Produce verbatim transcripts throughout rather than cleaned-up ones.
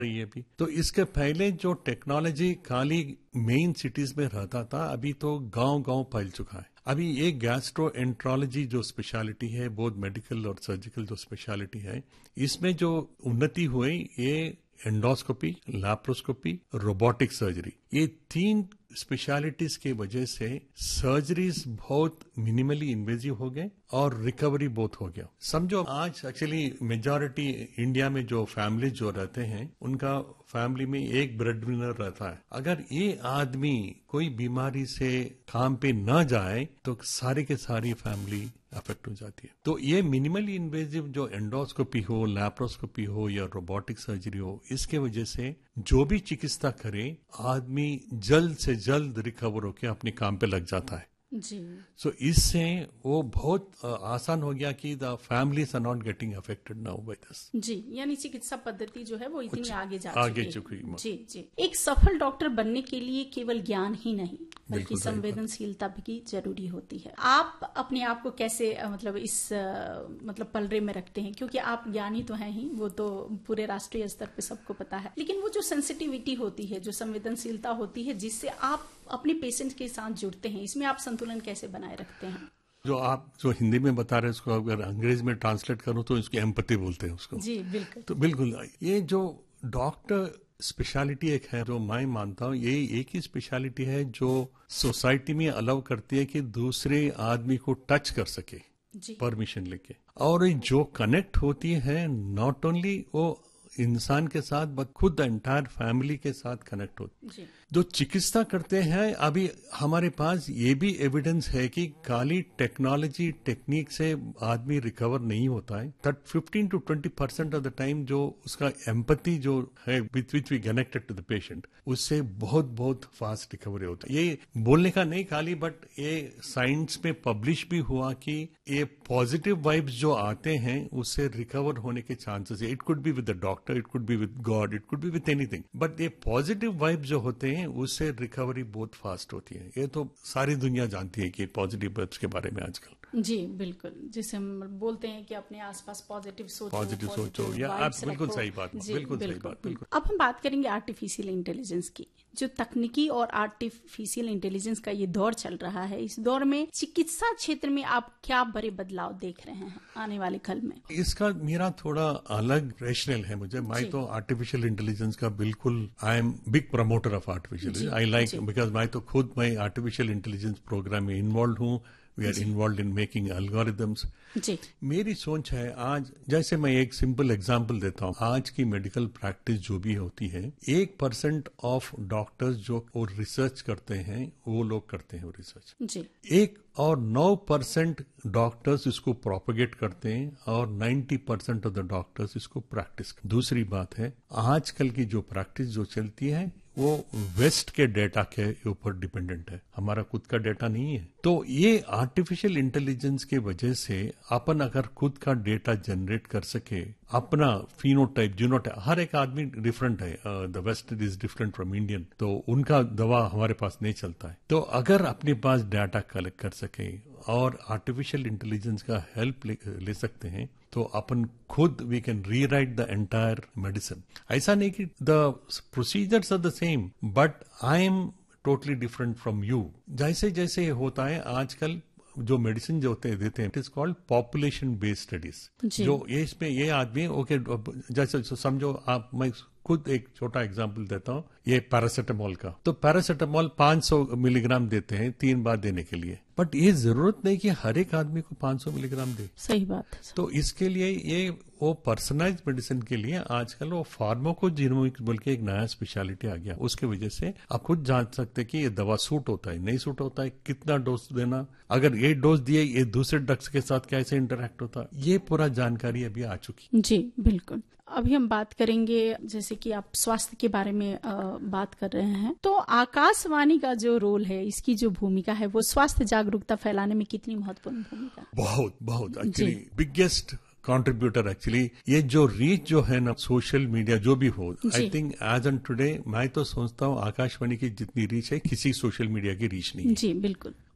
ये भी तो इसके पहले जो टेक्नोलॉजी खाली मेन सिटीज में रहता था, अभी तो गांव गांव फैल चुका है। अभी ये गैस्ट्रोएंट्रोलॉजी जो स्पेशलिटी है, बोथ मेडिकल और सर्जिकल जो स्पेशलिटी है, इसमें जो उन्नति हुई ये एंडोस्कोपी, लैप्रोस्कोपी, रोबोटिक सर्जरी, ये तीन स्पेशलिटीज के वजह से सर्जरीज बहुत मिनिमली इन्वेजिव हो गए और रिकवरी बहुत हो गया। समझो आज एक्चुअली मेजॉरिटी इंडिया में जो फैमिली जो रहते हैं उनका फैमिली में एक ब्रेड विनर रहता है। अगर ये आदमी कोई बीमारी से काम पे न जाए तो सारी के सारी फैमिली अफेक्ट हो जाती है। तो ये मिनिमली इन्वेजिव जो एंडोस्कोपी हो, लैप्रोस्कोपी हो या रोबोटिक सर्जरी हो, इसके वजह से जो भी चिकित्सा करे आदमी जल्द से जल्द रिकवर होकर अपने काम पे लग जाता है जी। सो so, इससे वो बहुत आसान हो गया कि the families are not getting affected now by this. जी, यानी चिकित्सा पद्धति जो है वो इतनी आगे जा आगे चुकी है। चुकी जी जी। एक सफल डॉक्टर बनने के लिए केवल ज्ञान ही नहीं बल्कि सही बात। संवेदनशीलता भी जरूरी होती है। आप अपने आप को कैसे अ, मतलब इस अ, मतलब पलड़े में रखते हैं, क्योंकि आप ज्ञानी तो हैं ही, वो तो पूरे राष्ट्रीय स्तर पे सबको पता है, लेकिन वो जो सेंसिटिविटी होती है, जो संवेदनशीलता होती है, जिससे आप अपने पेशेंट के साथ जुड़ते हैं, इसमें आप संतुलन कैसे बनाए रखते हैं? जो आप जो हिंदी में बता रहे हैं उसको अगर अंग्रेजी में ट्रांसलेट करूं तो इसकी एम्पैथी बोलते हैं उसको। जी बिल्कुल। तो बिल्कुल ये जो डॉक्टर स्पेशलिटी एक है जो मैं मानता हूँ, ये एक ही स्पेशलिटी है जो सोसाइटी में अलाउ करती है कि दूसरे आदमी को टच कर सके परमिशन लेके, और जो कनेक्ट होती है नॉट ओनली वो इंसान के साथ बट खुद एंटायर फैमिली के साथ कनेक्ट होती है। जो चिकित्सा करते हैं, अभी हमारे पास ये भी एविडेंस है कि खाली टेक्नोलॉजी टेक्निक से आदमी रिकवर नहीं होता है। That fifteen to twenty percent of the time जो उसका एम्पैथी जो है with which we connected to the patient, उससे बहुत बहुत फास्ट रिकवरी होता है। ये बोलने का नहीं खाली, बट ये साइंस में पब्लिश भी हुआ कि ये पॉजिटिव वाइब्स जो आते हैं उससे रिकवर होने के चांसेस है। It could be with the doctor, it could be with God, it could be with anything, but ये पॉजिटिव वाइब्स जो होते हैं उससे रिकवरी बहुत फास्ट होती है। ये तो सारी दुनिया जानती है कि पॉजिटिव वाइब्स के बारे में आजकल। जी बिल्कुल, जिसे हम बोलते हैं कि अपने आसपास पॉजिटिव सोचो, पॉजिटिव सोचो, या आप बिल्कुल सही बात, बिल्कुल सही बात, बिल्कुल। अब हम बात करेंगे आर्टिफिशियल इंटेलिजेंस की। जो तकनीकी और आर्टिफिशियल इंटेलिजेंस का ये दौर चल रहा है, इस दौर में चिकित्सा क्षेत्र में आप क्या बड़े बदलाव देख रहे हैं आने वाले कल में? इसका मेरा थोड़ा अलग रेशनल है। मुझे मैं तो आर्टिफिशियल इंटेलिजेंस का बिल्कुल, I am big promoter of artificial, I like, because मैं तो खुद मैं आर्टिफिशियल इंटेलिजेंस प्रोग्राम में इन्वॉल्व हूँ। We are involve in making algorithms. जी। मेरी सोच है आज, जैसे मैं एक सिंपल एग्जांपल देता हूँ, आज की मेडिकल प्रैक्टिस जो भी होती है, एक परसेंट ऑफ डॉक्टर्स जो वो रिसर्च करते हैं वो लोग करते हैं वो रिसर्च जी। एक और नौ परसेंट डॉक्टर्स इसको प्रोपेगेट करते हैं और ninety percent of the doctors इसको प्रैक्टिस। दूसरी बात है, आजकल की जो प्रैक्टिस जो चलती है वो वेस्ट के डेटा के ऊपर डिपेंडेंट है, हमारा खुद का डेटा नहीं है। तो ये आर्टिफिशियल इंटेलिजेंस के वजह से अपन अगर खुद का डेटा जनरेट कर सके, अपना फिनोटाइप, जीनोटाइप, हर एक आदमी डिफरेंट है, the waste is different from Indian, तो उनका दवा हमारे पास नहीं चलता है। तो अगर अपने पास डाटा कलेक्ट कर सके और आर्टिफिशियल इंटेलिजेंस का हेल्प ले, ले सकते हैं, तो अपन खुद we can rewrite the entire medicine. ऐसा नहीं कि the procedures are the same, but I am totally different from you. जैसे जैसे होता है आजकल जो मेडिसिन जो होते देते हैं, it is called population based studies. जो ये इसमें ये आदमी ओके, जैसे समझो आप, मैं खुद एक छोटा एग्जांपल देता हूँ, ये पैरासिटामोल का। तो पैरासिटामोल पाँच सौ मिलीग्राम देते हैं तीन बार देने के लिए, बट ये जरूरत नहीं कि हर एक आदमी को पाँच सौ मिलीग्राम दे। सही बात है। तो इसके लिए ये वो पर्सनलाइज्ड मेडिसिन के लिए आजकल वो फार्माकोजेनोमिक्स बोल के एक नया स्पेशलिटी आ गया। उसके वजह से आप खुद जान सकते कि ये दवा सूट होता है नहीं सूट होता है, कितना डोज देना, अगर ये डोज दिए ये दूसरे ड्रग्स के साथ कैसे इंटरेक्ट होता है, ये पूरा जानकारी अभी आ चुकी। जी बिल्कुल। अभी हम बात करेंगे, जैसे कि आप स्वास्थ्य के बारे में आ, बात कर रहे हैं, तो आकाशवाणी का जो रोल है, इसकी जो भूमिका है, वो स्वास्थ्य जागरूकता फैलाने में कितनी महत्वपूर्ण भूमिका? बहुत बहुत एक्चुअली बिगेस्ट कंट्रीब्यूटर। एक्चुअली ये जो रीच जो है ना, सोशल मीडिया जो भी हो, I think as on today मैं तो सोचता हूँ आकाशवाणी की जितनी रीच है किसी सोशल मीडिया की रीच नहीं है। जी बिल्कुल।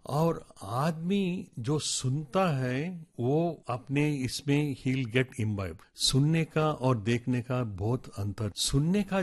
और आदमी जो सुनता है वो अपने इसमें ही विल गेट इम्बाइब। सुनने का और देखने का बहुत अंतर। सुनने का